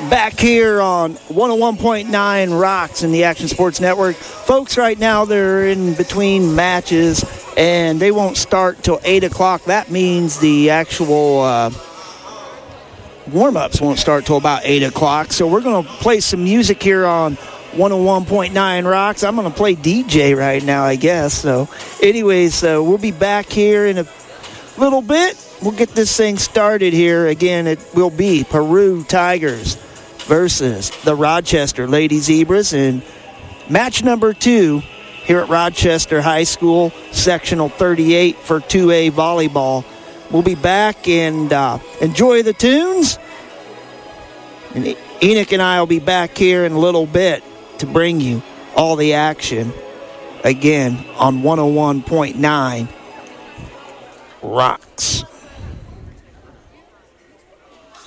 Back here on 101.9 Rocks in the Action Sports Network. Folks, right now they're in between matches, and they won't start till 8 o'clock. That means the actual warm-ups won't start till about 8 o'clock. So we're going to play some music here on 101.9 Rocks. I'm going to play DJ right now, I guess. So anyways, we'll be back here in a little bit. We'll get this thing started here. Again, it will be Peru Tigers versus the Rochester Lady Zebras in match number 2 here at Rochester High School, sectional 38 for 2A volleyball. We'll be back and enjoy the tunes. And Enoch and I will be back here in a little bit to bring you all the action again on 101.9 Rocks.